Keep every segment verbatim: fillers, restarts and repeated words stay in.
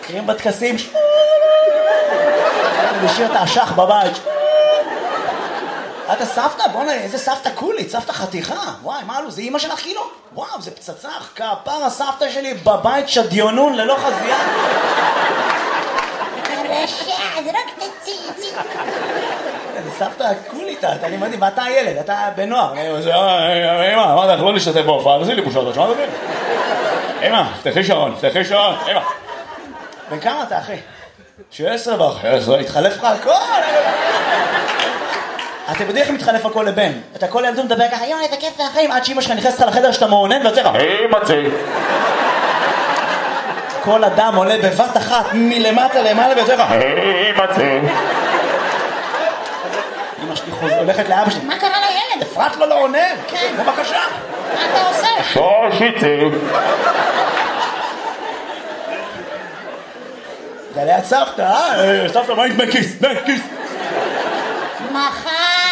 מכירים בטקסים? לשיר את האשך בבית. אתה סבתא? בוא'נה, איזה סבתא קולית, סבתא חתיכה. וואי, מה לו, זה אמא שלך כאילו? וואו, זה פצצה, כפר הסבתא שלי בבית שדיונון ללא חזייה. הרשע, זה רק תציצי. זה סבתא קולית, אני מדהים, ואתה הילד, אתה בנוער. אמא, אמרת לך לא להשתתף בהופעה, תעשי לי בושות, שמעת אותי? אמא, פתחי שעון, פתחי שעון, אמא. בן כמה אתה, אחי? שבע עשרה ואחרי עשרה, התחלף לך הכל. אתה יודעים איך מתחלף הכל לבן? אתה כל ילדות מדבר ככה, יואי, איזה כיף והחיים, עד שאמא שלך נכנסת לך לחדר שאתה מעונן ויוצא לך, אמא צי. כל אדם עולה בבת אחת מלמטה למעלה ויוצא לך, אמא צי. אמא שלי הולכת לאבא שלי, מה קרה לילד? אפרת לו לא עונן. כן. בבקשה. מה אתה עושה? שושיצי. זה ליד סבתא, אה? סבתא, מה עם בכיס? בכיס. מחר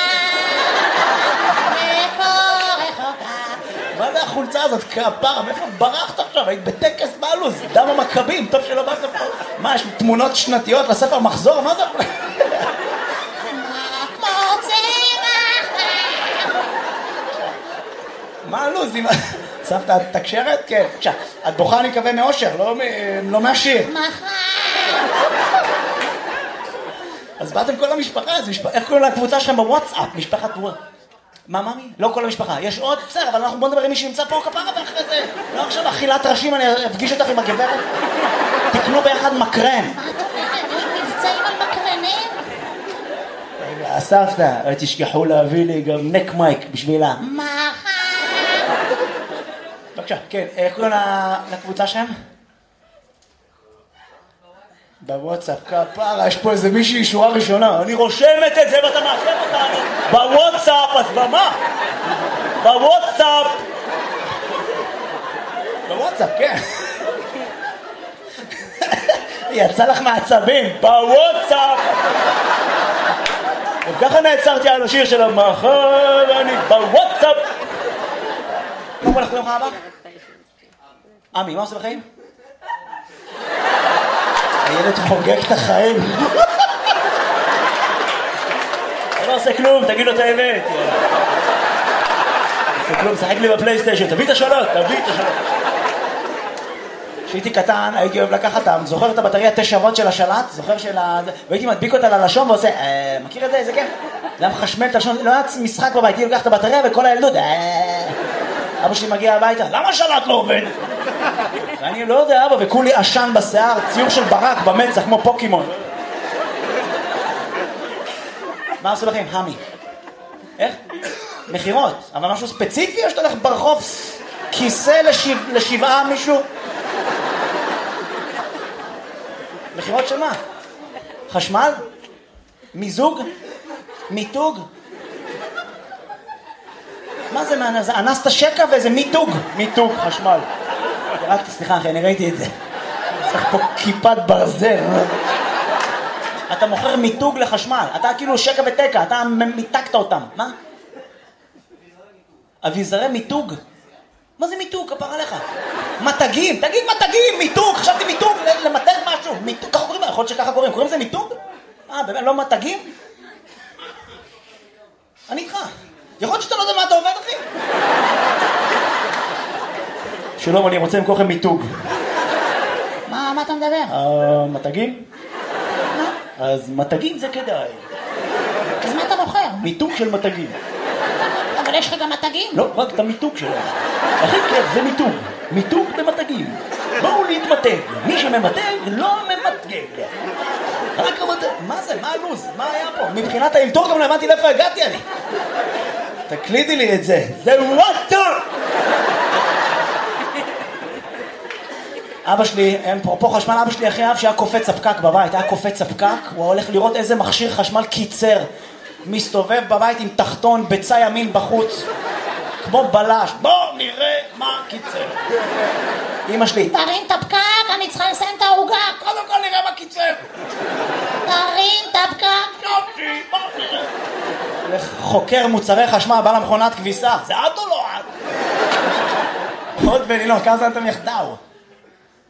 מפה רחוקה. מה זה החולצה הזאת? כפרה, מאיפה ברחת עכשיו? היית בטקס בעלוז, דם המכבים, טוב שלא באת פה. מה, יש תמונות שנתיות לספר מחזור? מה זה? כמו צמח. מה הלוז? סבתא, את תקשרת? כן. בבקשה, את בוכה אני מקווה מאושר, לא מהשיר. מחר. אז באתם כל המשפחה, איך קוראים לקבוצה שלכם בוואטסאפ? משפחת וואטסאפ. מה, ממי? לא כל המשפחה. יש עוד? בסדר, אבל אנחנו בוא נדבר עם מי שנמצא פה כפרה ואחרי זה. לא עכשיו אכילת ראשים, אני אפגיש אותך עם הגברת. תקנו ביחד מקרן. מה את אומרת? יש מבצעים על מקרנים? הסבתא, תשכחו להביא לי גם נק מייק בשבילה. מחר. בבקשה, כן, איך קוראים לקבוצה שלהם? בוואטסאפ, כפרה, יש פה איזה מישהי שורה ראשונה, אני רושמת את זה ואתה מאחר אותנו בוואטסאפ, אז במה? בוואטסאפ בוואטסאפ, כן. יצא לך מעצבים, בוואטסאפ. וככה נעצרתי על השיר של המחר, אני בוואטסאפ. מה הולך ליום הבא? עמי, מה עושה בחיים? הילד חוגג את החיים. אני לא עושה כלום, תגיד לו את האמת. עושה כלום, שחק לי בפלייסטיישן, תביא את השאלות, תביא את השאלות. כשהייתי קטן, הייתי אוהב לקחת אותם, זוכר את הבטריה תשע וולט של השלט? זוכר של ה... והייתי מדביק אותה ללשון ועושה, מכיר את זה? איזה כיף? זה היה מחשמל את הלשון, לא היה משחק בבית, הייתי לוקח את הבטריה וכל הילדות, אבא שלי מגיע הביתה, למה השלט לא עובד? ואני לא יודע, אבא, וכולי עשן בשיער, ציור של ברק במצח, כמו פוקימון. מה עושה לכם? המי. איך? מחירות. אבל משהו ספציפי או שאתה הולך ברחוב כיסא לשבע, לשבעה מישהו? מחירות של מה? חשמל? מיזוג? מיתוג? מה זה? זה אנסת שקע ואיזה מיתוג. מיתוג, חשמל. רק סליחה אחי, אני ראיתי את זה. צריך פה כיפת ברזל. אתה מוכר מיתוג לחשמל. אתה כאילו שקע ותקע, אתה מיתקת אותם. מה? אביזרי מיתוג? מה זה מיתוג? כפר עליך. מתגים, תגיד מתגים, מיתוג. חשבתי מיתוג, למתג משהו. מיתוג, ככה קוראים, יכול להיות שככה קוראים. קוראים זה מיתוג? אה, באמת, לא מתגים? אני איתך. יכול להיות שאתה לא יודע מה אתה עובד, אחי? שלום, אני רוצה למכור לכם מיתוג. מה, מה אתה מדבר? אה, מתגים? אז מתגים זה כדאי. אז מה אתה מוכר? מיתוג של מתגים. אבל יש לך גם מתגים? לא, רק את המיתוג שלהם. הכי כיף זה מיתוג. מיתוג במתגים. בואו להתמתג. מי שממתג לא ממתגג. רק המתג. מה זה? מה הלוז? מה היה פה? מבחינת האלתור גם לא הבנתי לאיפה הגעתי אני. תקלידי לי את זה. זה וואטר! אבא שלי, אין פה חשמל, אבא שלי אחרי אב שהיה קופץ הפקק בבית, היה קופץ הפקק, הוא הולך לראות איזה מכשיר חשמל קיצר, מסתובב בבית עם תחתון, בצע ימין בחוץ, כמו בלש, בוא נראה מה קיצר. אמא שלי, תרים את הפקק, אני צריכה לסיים את העוגה. קודם כל נראה מה קיצר. תרים את הפקק. יופי, בוא נראה. חוקר מוצרי חשמל, בא למכונת כביסה, זה את או לא את? עוד בני לא, כמה זמן אתם יחדאו?